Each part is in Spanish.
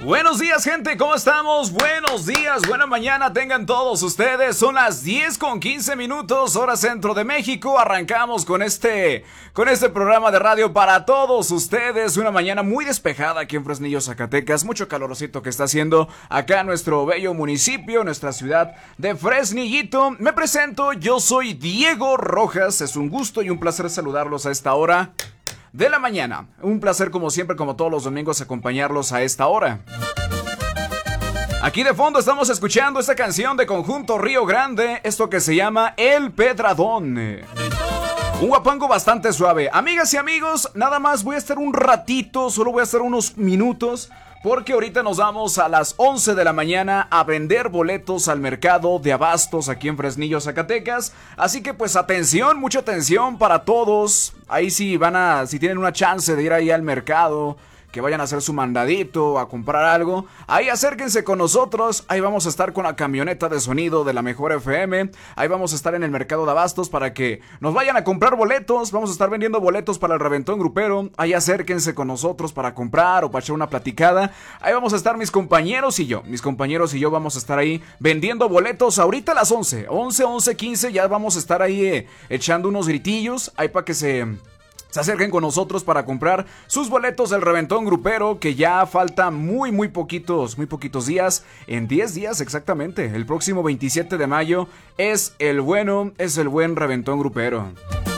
Buenos días, gente, ¿cómo estamos? Buenos días, buena mañana tengan todos ustedes. Son las 10:15, hora centro de México. Arrancamos con este programa de radio para todos ustedes. Una mañana muy despejada aquí en Fresnillo, Zacatecas. Mucho calorcito que está haciendo acá en nuestro bello municipio, nuestra ciudad de Fresnillito. Me presento, yo soy Diego Rojas. Es un gusto y un placer saludarlos a esta hora de la mañana. Un placer como siempre, como todos los domingos, acompañarlos a esta hora. Aquí de fondo estamos escuchando esta canción de Conjunto Río Grande, esto que se llama El Pedradón. Un guapango bastante suave. Amigas y amigos, nada más voy a estar un ratito, solo voy a estar unos minutos, porque ahorita nos vamos a las 11 de la mañana a vender boletos al mercado de abastos aquí en Fresnillo, Zacatecas. Así que pues atención, mucha atención para todos. Ahí si tienen una chance de ir ahí al mercado, que vayan a hacer su mandadito, a comprar algo, ahí acérquense con nosotros. Ahí vamos a estar con la camioneta de sonido de la Mejor FM. Ahí vamos a estar en el mercado de abastos para que nos vayan a comprar boletos. Vamos a estar vendiendo boletos para el reventón grupero. Ahí acérquense con nosotros para comprar o para echar una platicada. Ahí vamos a estar mis compañeros y yo vamos a estar ahí vendiendo boletos ahorita a las 11:15. Ya vamos a estar ahí echando unos gritillos ahí para que se acerquen con nosotros para comprar sus boletos del reventón grupero, que ya falta muy poquitos días, en 10 días exactamente. El próximo 27 de mayo es el buen reventón grupero.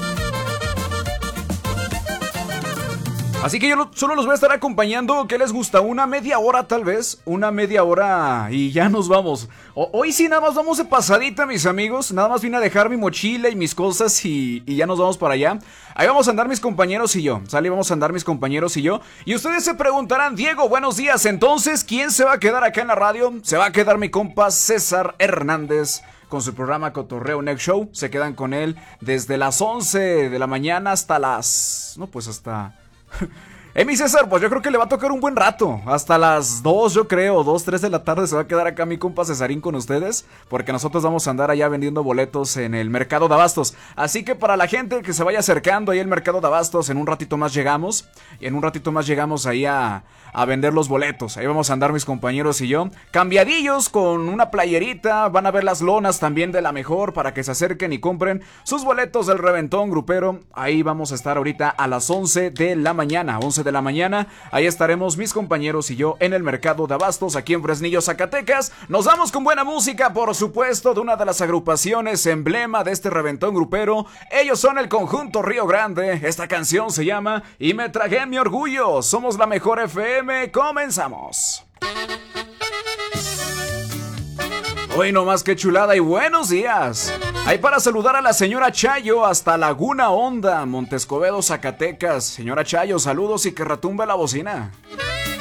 Así que yo solo los voy a estar acompañando. ¿Qué les gusta? ¿Una media hora tal vez? Una media hora y ya nos vamos. Hoy sí nada más vamos de pasadita, mis amigos. Nada más vine a dejar mi mochila y mis cosas y ya nos vamos para allá. Ahí vamos a andar mis compañeros y yo. Sale, vamos a andar mis compañeros y yo. Y ustedes se preguntarán, Diego, buenos días. Entonces, ¿quién se va a quedar acá en la radio? Se va a quedar mi compa César Hernández con su programa Cotorreo Next Show. Se quedan con él desde las 11 de la mañana hasta las... hasta... mi César, pues yo creo que le va a tocar un buen rato. Hasta las 2, yo creo, 2, 3 de la tarde se va a quedar acá mi compa Cesarín con ustedes, porque nosotros vamos a andar allá vendiendo boletos en el mercado de abastos. Así que para la gente que se vaya acercando ahí al mercado de abastos, en un ratito más llegamos. Y en un ratito más llegamos ahí a vender los boletos. Ahí vamos a andar mis compañeros y yo, cambiadillos con una playerita. Van a ver las lonas también de la Mejor para que se acerquen y compren sus boletos del reventón grupero. Ahí vamos a estar ahorita a las 11 de la mañana. 11 de la mañana, ahí estaremos mis compañeros y yo en el mercado de abastos aquí en Fresnillo, Zacatecas. Nos vamos con buena música, por supuesto, de una de las agrupaciones emblema de este reventón grupero. Ellos son el Conjunto Río Grande. Esta canción se llama Y me tragué mi orgullo. Somos la Mejor FM. Comenzamos. Hoy nomás que chulada y buenos días. Ahí para saludar a la señora Chayo hasta Laguna Honda, Montescobedo, Zacatecas. Señora Chayo, saludos y que retumbe la bocina.